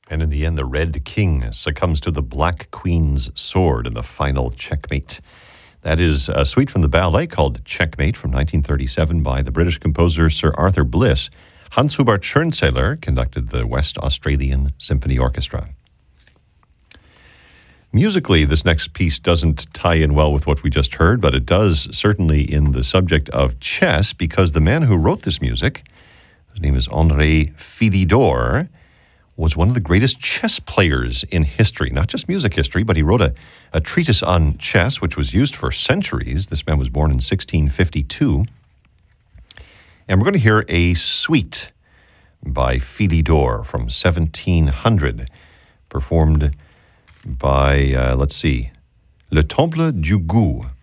And in the end, the Red King succumbs to the Black Queen's sword in the final checkmate. That is a suite from the ballet called Checkmate from 1937 by the British composer Sir Arthur Bliss. Hans Hubert Schönzähler conducted the West Australian Symphony Orchestra. Musically, this next piece doesn't tie in well with what we just heard, but it does certainly in the subject of chess, because the man who wrote this music, his name is André Philidor, was one of the greatest chess players in history, not just music history, but he wrote a treatise on chess, which was used for centuries. This man was born in 1652. And we're going to hear a suite by Philidor from 1700, performed by, Le Temple du Goût.